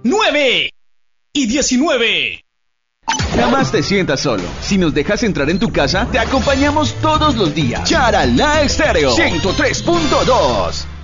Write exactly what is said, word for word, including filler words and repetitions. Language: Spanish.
nueve y diecinueve. Jamás te sientas solo. Si nos dejas entrar en tu casa, te acompañamos todos los días. Charalá Estéreo ciento tres punto dos.